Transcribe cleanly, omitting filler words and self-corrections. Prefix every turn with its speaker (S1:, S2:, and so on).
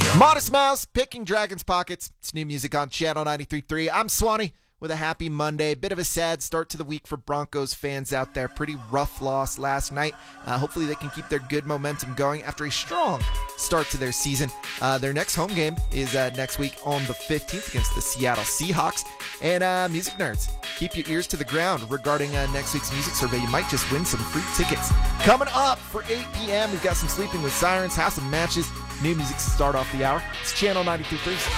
S1: Modest Mouse, Picking Dragons Pockets. It's new music on Channel 93.3. I'm Swanee with a happy Monday. Bit of a sad start to the week for Broncos fans out there. Pretty rough loss last night. Hopefully they can keep their good momentum going after a strong start to their season. Their next home game is next week on the 15th against the Seattle Seahawks. And music nerds, keep your ears to the ground regarding next week's music survey. You might just win some free tickets. Coming up for 8 p.m., we've got some Sleeping with Sirens, House of Matches, new music to start off the hour. It's Channel 93.3.